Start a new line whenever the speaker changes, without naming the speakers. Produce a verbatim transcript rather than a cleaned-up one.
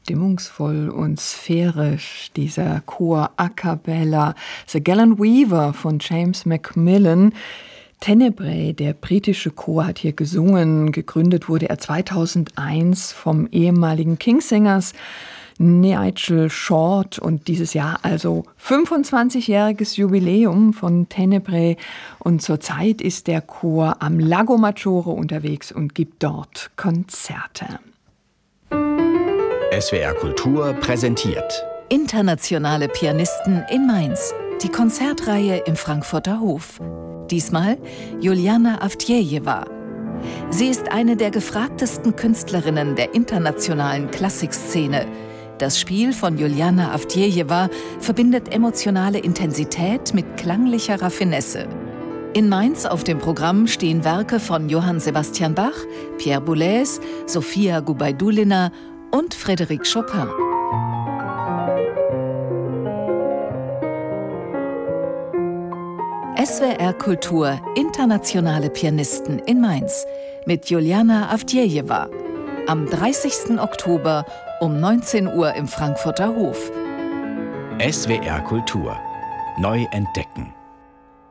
stimmungsvoll und sphärisch, dieser Chor a cappella, The Gallant Weaver von James Macmillan. Tenebrae, der britische Chor, hat hier gesungen. Gegründet wurde er zweitausendeins vom ehemaligen Kingsingers Nigel Short und dieses Jahr also fünfundzwanzigjähriges Jubiläum von Tenebrae und zurzeit ist der Chor am Lago Maggiore unterwegs und gibt dort Konzerte.
S W R Kultur präsentiert
Internationale Pianisten in Mainz. Die Konzertreihe im Frankfurter Hof. Diesmal Juliana Avdjejewa. Sie ist eine der gefragtesten Künstlerinnen der internationalen Klassikszene. Das Spiel von Juliana Avdjejewa verbindet emotionale Intensität mit klanglicher Raffinesse. In Mainz auf dem Programm stehen Werke von Johann Sebastian Bach, Pierre Boulez, Sofia Gubaidulina und Frédéric Chopin. S W R Kultur Internationale Pianisten in Mainz mit Juliana Avdjejewa. Am dreißigsten Oktober um neunzehn Uhr im Frankfurter Hof.
S W R Kultur. Neu entdecken.